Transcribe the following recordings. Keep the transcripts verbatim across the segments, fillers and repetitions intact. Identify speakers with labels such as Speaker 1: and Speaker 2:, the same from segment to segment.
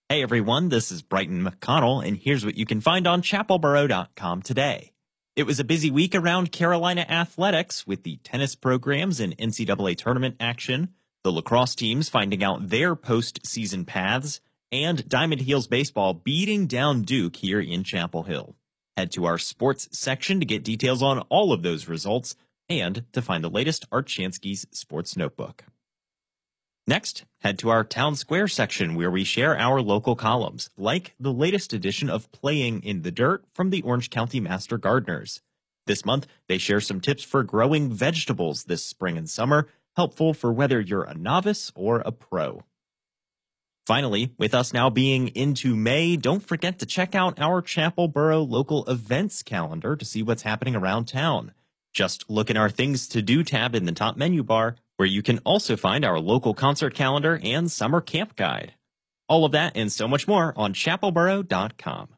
Speaker 1: Hey everyone, this is Brighton McConnell, and here's what you can find on chapel boro dot com today. It was a busy week around Carolina athletics with the tennis programs and N C double A tournament action, the lacrosse teams finding out their postseason paths, and Diamond Heels baseball beating down Duke here in Chapel Hill. Head to our sports section to get details on all of those results and to find the latest Art Shansky's Sports Notebook. Next, head to our Town Square section where we share our local columns, like the latest edition of Playing in the Dirt from the Orange County Master Gardeners. This month, they share some tips for growing vegetables this spring and summer, helpful for whether you're a novice or a pro. Finally, with us now being into May, don't forget to check out our Chapel Boro local events calendar to see what's happening around town. Just look in our Things to Do tab in the top menu bar, where you can also find our local concert calendar and summer camp guide. All of that and so much more on chapel boro dot com.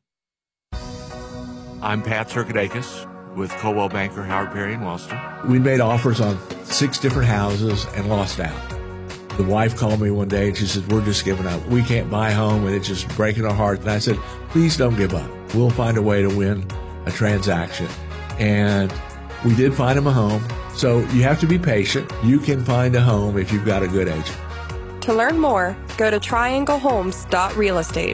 Speaker 2: I'm Pat Circadakis with Coldwell Banker Howard Perry in Wellston.
Speaker 3: We made offers on six different houses and lost out. The wife called me one day and she said, we're just giving up. We can't buy a home and it's just breaking our heart. And I said, please don't give up. We'll find a way to win a transaction. And we did find him a home. So you have to be patient. You can find a home if you've got a good agent.
Speaker 4: To learn more, go to triangle homes dot real estate.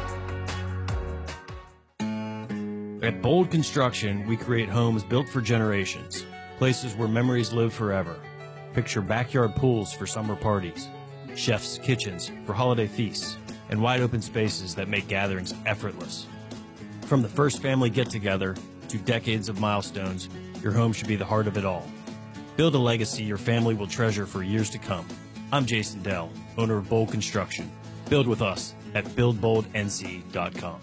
Speaker 5: At Bold Construction, we create homes built for generations, places where memories live forever. Picture backyard pools for summer parties, chef's kitchens for holiday feasts, and wide open spaces that make gatherings effortless. From the first family get-together to decades of milestones, your home should be the heart of it all. Build a legacy your family will treasure for years to come. I'm Jason Dell, owner of Bold Construction. Build with us at build bold n c dot com.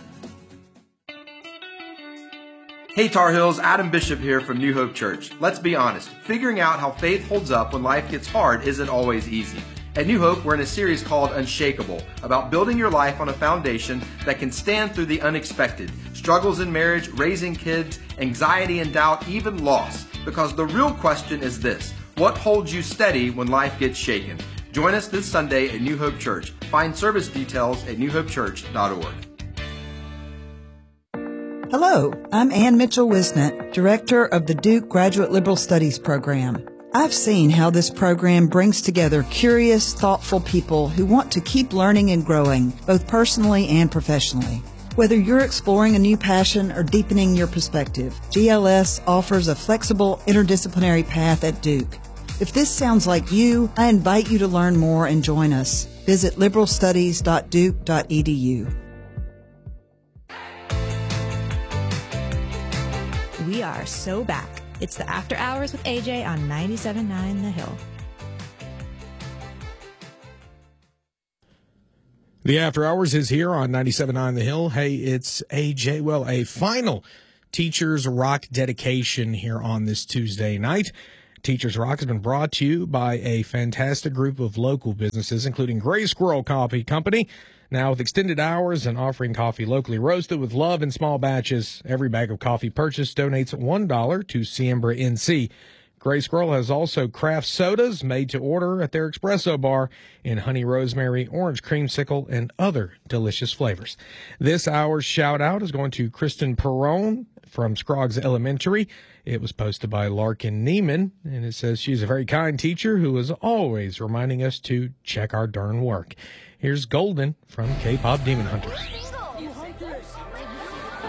Speaker 6: Hey Tar Heels, Adam Bishop here from New Hope Church. Let's be honest, figuring out how faith holds up when life gets hard isn't always easy. At New Hope, we're in a series called Unshakable, about building your life on a foundation that can stand through the unexpected, struggles in marriage, raising kids, anxiety and doubt, even loss. Because the real question is this: what holds you steady when life gets shaken? Join us this Sunday at New Hope Church. Find service details at new hope church dot org.
Speaker 7: Hello, I'm Ann Mitchell-Wisnett, Director of the Duke Graduate Liberal Studies Program. I've seen how this program brings together curious, thoughtful people who want to keep learning and growing, both personally and professionally. Whether you're exploring a new passion or deepening your perspective, G L S offers a flexible, interdisciplinary path at Duke. If this sounds like you, I invite you to learn more and join us. Visit liberal studies dot duke dot e d u.
Speaker 8: We are so back. It's the After Hours with A J on ninety-seven point nine The Hill.
Speaker 9: The After Hours is here on ninety-seven point nine The Hill. Hey, it's A J. Well, a final Teachers Rock dedication here on this Tuesday night. Teachers Rock has been brought to you by a fantastic group of local businesses, including Gray Squirrel Coffee Company. Now with extended hours and offering coffee locally roasted with love in small batches, every bag of coffee purchased donates one dollar to Siembra N C. Gray Squirrel has also craft sodas made to order at their espresso bar in honey rosemary, orange creamsicle, and other delicious flavors. This hour's shout out is going to Kristen Perrone from Scroggs Elementary. It was posted by Larkin Neiman, and it says she's a very kind teacher who is always reminding us to check our darn work. Here's Golden from K-Pop Demon Hunters.